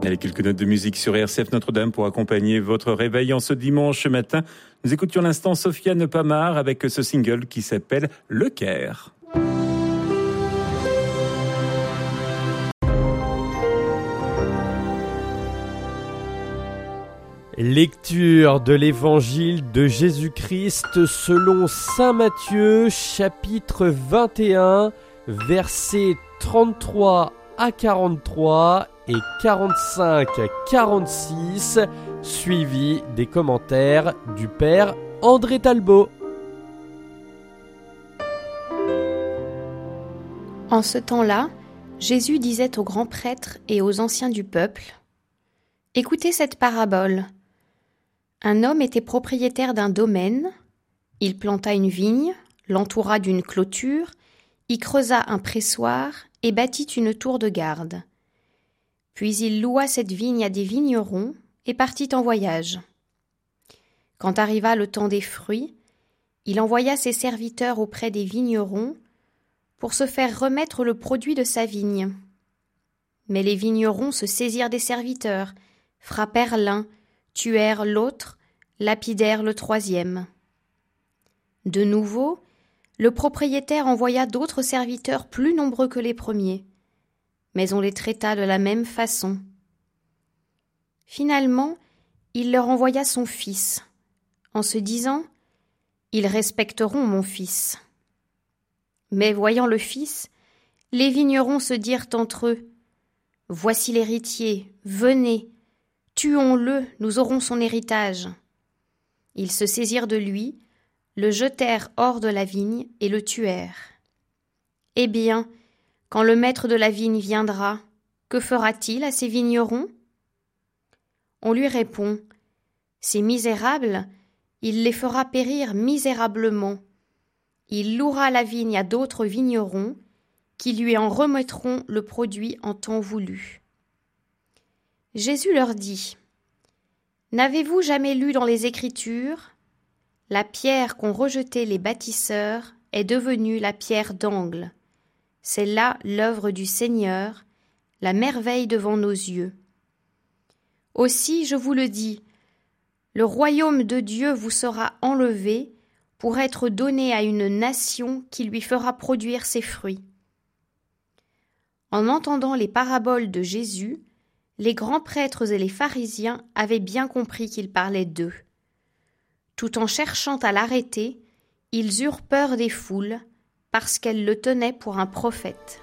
Allez, quelques notes de musique sur RCF Notre-Dame pour accompagner votre réveil en ce dimanche matin. Nous écoutions l'instant Sofiane Pamart avec ce single qui s'appelle Le Caire. Lecture de l'évangile de Jésus-Christ selon saint Matthieu, chapitre 21, versets 33 à 43 et 45 à 46, suivi des commentaires du père André Talbot. En ce temps-là, Jésus disait aux grands prêtres et aux anciens du peuple : « Écoutez cette parabole. Un homme était propriétaire d'un domaine, il planta une vigne, l'entoura d'une clôture, y creusa un pressoir et bâtit une tour de garde. Puis il loua cette vigne à des vignerons et partit en voyage. Quand arriva le temps des fruits, il envoya ses serviteurs auprès des vignerons pour se faire remettre le produit de sa vigne. Mais les vignerons se saisirent des serviteurs, frappèrent l'un, tuèrent l'autre, lapidèrent le troisième. De nouveau, le propriétaire envoya d'autres serviteurs plus nombreux que les premiers, mais on les traita de la même façon. Finalement, il leur envoya son fils, en se disant : « Ils respecteront mon fils. » Mais voyant le fils, les vignerons se dirent entre eux : « Voici l'héritier, venez, tuons-le, nous aurons son héritage. » Ils se saisirent de lui, le jetèrent hors de la vigne et le tuèrent. Eh bien, quand le maître de la vigne viendra, que fera-t-il à ces vignerons ? On lui répond : ces misérables, il les fera périr misérablement. Il louera la vigne à d'autres vignerons qui lui en remettront le produit en temps voulu. Jésus leur dit : N'avez-vous jamais lu dans les Écritures ? La pierre qu'ont rejetée les bâtisseurs est devenue la pierre d'angle. C'est là l'œuvre du Seigneur, la merveille devant nos yeux. Aussi, je vous le dis, le royaume de Dieu vous sera enlevé pour être donné à une nation qui lui fera produire ses fruits. En entendant les paraboles de Jésus, les grands prêtres et les pharisiens avaient bien compris qu'il parlait d'eux. Tout en cherchant à l'arrêter, ils eurent peur des foules, parce qu'elles le tenaient pour un prophète.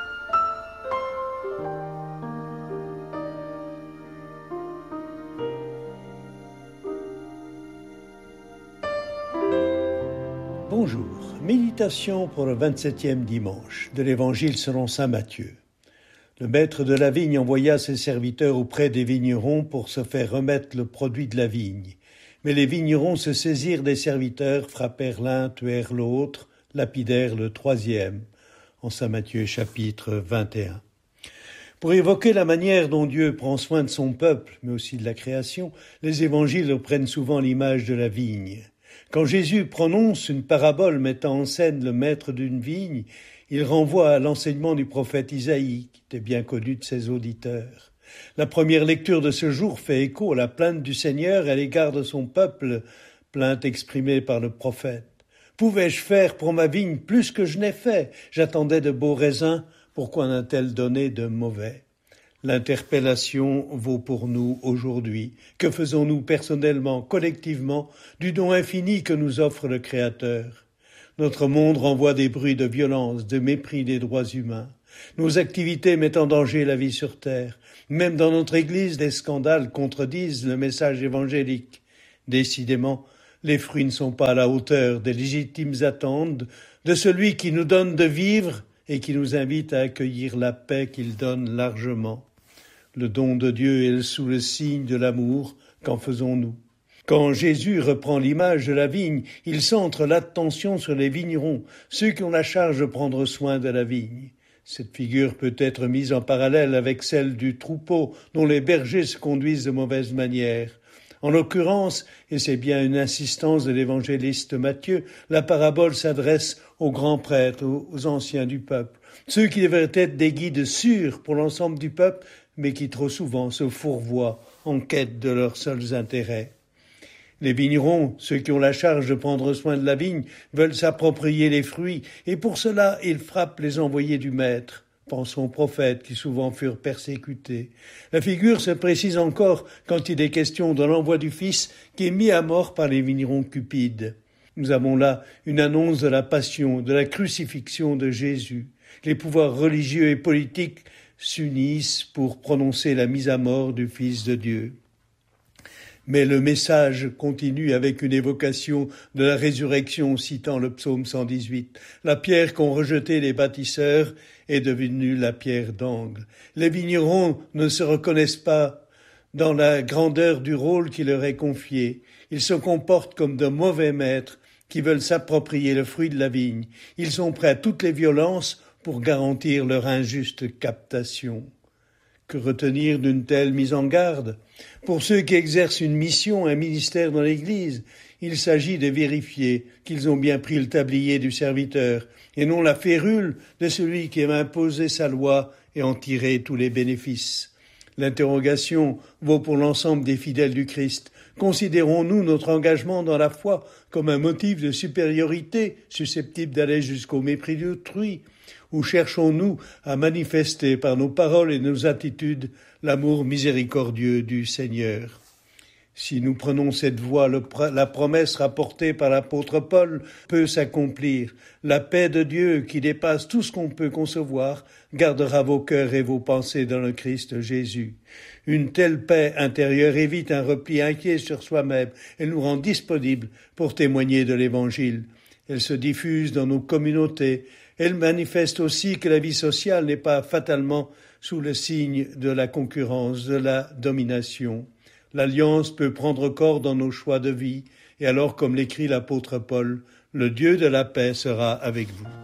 Bonjour, méditation pour le 27e dimanche de l'Évangile selon saint Matthieu. Le maître de la vigne envoya ses serviteurs auprès des vignerons pour se faire remettre le produit de la vigne. Mais les vignerons se saisirent des serviteurs, frappèrent l'un, tuèrent l'autre, lapidèrent le troisième. En saint Matthieu chapitre 21. Pour évoquer la manière dont Dieu prend soin de son peuple, mais aussi de la création, les évangiles prennent souvent l'image de la vigne. Quand Jésus prononce une parabole mettant en scène le maître d'une vigne, il renvoie à l'enseignement du prophète Isaïe, qui était bien connu de ses auditeurs. La première lecture de ce jour fait écho à la plainte du Seigneur à l'égard de son peuple, plainte exprimée par le prophète. « Pouvais-je faire pour ma vigne plus que je n'ai fait ? J'attendais de beaux raisins, pourquoi n'a-t-elle donné de mauvais ?» L'interpellation vaut pour nous aujourd'hui. Que faisons-nous personnellement, collectivement, du don infini que nous offre le Créateur ? Notre monde renvoie des bruits de violence, de mépris des droits humains. Nos activités mettent en danger la vie sur terre. Même dans notre Église, des scandales contredisent le message évangélique. Décidément, les fruits ne sont pas à la hauteur des légitimes attentes de celui qui nous donne de vivre et qui nous invite à accueillir la paix qu'il donne largement. Le don de Dieu est sous le signe de l'amour. Qu'en faisons-nous ? Quand Jésus reprend l'image de la vigne, il centre l'attention sur les vignerons, ceux qui ont la charge de prendre soin de la vigne. Cette figure peut être mise en parallèle avec celle du troupeau dont les bergers se conduisent de mauvaise manière. En l'occurrence, et c'est bien une insistance de l'évangéliste Matthieu, la parabole s'adresse aux grands prêtres, aux anciens du peuple. ceux qui devraient être des guides sûrs pour l'ensemble du peuple, mais qui trop souvent se fourvoient en quête de leurs seuls intérêts. Les vignerons, ceux qui ont la charge de prendre soin de la vigne, veulent s'approprier les fruits, et pour cela ils frappent les envoyés du maître. Pensons aux prophètes qui souvent furent persécutés. La figure se précise encore quand il est question de l'envoi du Fils qui est mis à mort par les vignerons cupides. Nous avons là une annonce de la passion, de la crucifixion de Jésus. Les pouvoirs religieux et politiques s'unissent pour prononcer la mise à mort du Fils de Dieu. Mais le message continue avec une évocation de la résurrection citant le psaume 118. La pierre qu'ont rejetée les bâtisseurs est devenue la pierre d'angle. Les vignerons ne se reconnaissent pas dans la grandeur du rôle qui leur est confié. Ils se comportent comme de mauvais maîtres qui veulent s'approprier le fruit de la vigne. Ils sont prêts à toutes les violences pour garantir leur injuste captation. Que retenir d'une telle mise en garde ? Pour ceux qui exercent une mission, un ministère dans l'Église, il s'agit de vérifier qu'ils ont bien pris le tablier du serviteur et non la férule de celui qui va imposer sa loi et en tirer tous les bénéfices. L'interrogation vaut pour l'ensemble des fidèles du Christ. Considérons-nous notre engagement dans la foi comme un motif de supériorité susceptible d'aller jusqu'au mépris d'autrui ? Ou cherchons-nous à manifester par nos paroles et nos attitudes l'amour miséricordieux du Seigneur ? Si nous prenons cette voie, la promesse rapportée par l'apôtre Paul peut s'accomplir. La paix de Dieu, qui dépasse tout ce qu'on peut concevoir, gardera vos cœurs et vos pensées dans le Christ Jésus. Une telle paix intérieure évite un repli inquiet sur soi-même. Elle nous rend disponibles pour témoigner de l'Évangile. Elle se diffuse dans nos communautés. Elle manifeste aussi que la vie sociale n'est pas fatalement sous le signe de la concurrence, de la domination. L'alliance peut prendre corps dans nos choix de vie, et alors, comme l'écrit l'apôtre Paul, le Dieu de la paix sera avec vous.